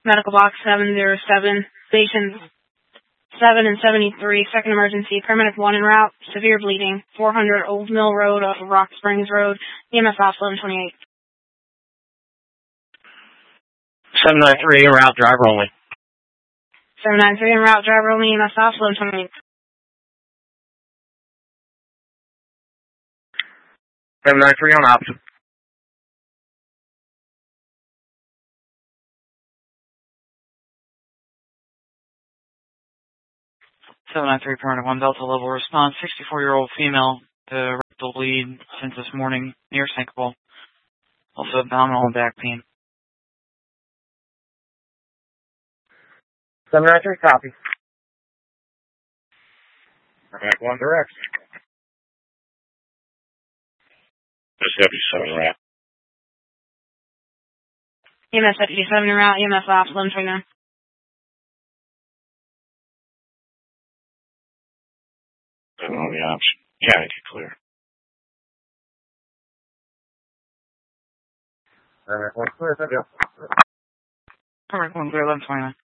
Medical box 707, stations 7 and 73, second emergency, paramedic 1 en route, severe bleeding, 400 Old Mill Road off of Rock Springs Road, EMS off 1128. 793 en route, driver only. 793 en route, driver only, EMS off 1128. 793 on option. Paramedic 1 Delta level response, 64-year-old female, rectal bleed since this morning, near syncopal. Also abdominal and back pain. 793, copy. Paramedic 1 direct. This deputy 7 route. EMS deputy 7 en route, EMS off 1129. On the option. Yeah, I get clear. Paramedic 1 clear, thank you. Paramedic 1 clear, 1129.